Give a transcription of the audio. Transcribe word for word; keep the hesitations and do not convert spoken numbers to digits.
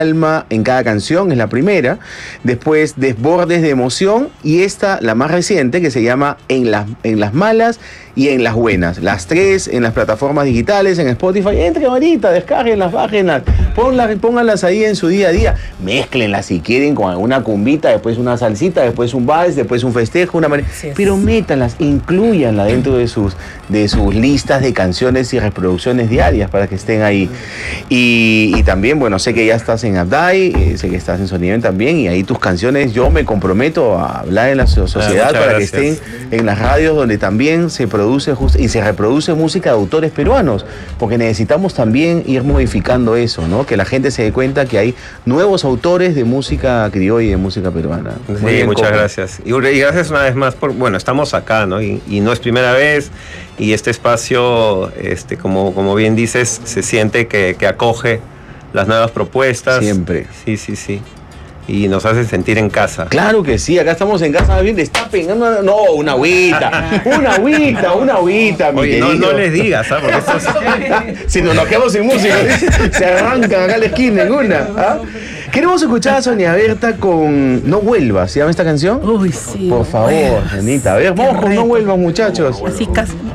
alma en cada canción, es la primera. Después Desbordes de emoción, y esta, la más reciente, que se llama En las, en las malas y en las buenas. Las tres en las plataformas digitales, en Spotify. Entre ahorita, descárguenlas, bájenlas, pónganlas, pónganlas ahí en su día a día. Mézclenlas si quieren con alguna cumbita, después una salsita, después un vals, después un festejo, una mare... sí, pero métanlas, incluyanlas dentro de sus, de sus listas de canciones y reproducciones diarias para que estén ahí. Y, y también, bueno, sé que ya estás en Abdai, eh, sé que estás en Soniven también, y ahí tus canciones, yo me comprometo a hablar en la sociedad ah, para gracias. que estén en las radios donde también se produce just, y se reproduce música de autores peruanos, porque necesitamos también ir modificando eso, ¿no? Que la gente se dé cuenta que hay nuevos autores de música criolla y de música peruana. Sí, bien, muchas ¿cómo? gracias. Y, y gracias una vez más por, bueno, estamos acá, ¿no? Y, y no es primera vez, y este espacio, este, como, como bien dices, se siente que, que acoge las nuevas propuestas. Siempre. Sí, sí, sí. Y nos hace sentir en casa. Claro que sí, acá estamos en casa, bien, está pegando una, no, una agüita, una agüita, una agüita, mi Oye, no, no les digas, ¿ah? Porque esto es... si nos, nos quedamos sin música, se arrancan acá a la esquina en una. ¿Ah? Queremos escuchar a Sonia Berta con No Vuelvas, ¿se llama esta canción? Uy, sí. Por favor, Anita, a ver, vamos con No Vuelvas, muchachos. Así casi.